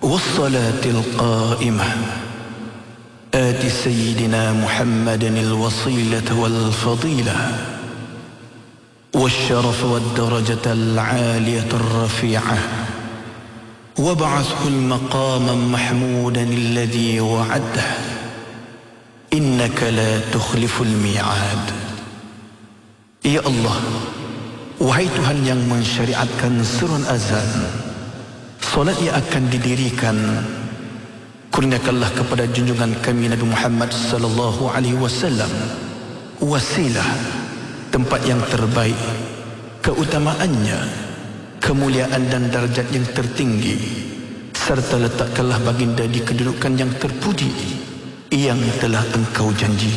والصلاة القائمة آت سيدنا محمد الوصيلة والفضيلة والشرف والدرجة العالية الرفيعة وابعثه المقاما محمودا الذي وعده إنك لا تخلف الميعاد. Ya Allah, wahai Tuhan yang mensyariatkan surun azan, solat yang akan didirikan, kurniakanlah kepada junjungan kami Nabi Muhammad sallallahu alaihi wasallam wasilah, tempat yang terbaik, keutamaannya, kemuliaan dan darjat yang tertinggi, serta letakkanlah baginda di kedudukan yang terpuji yang telah Engkau janji.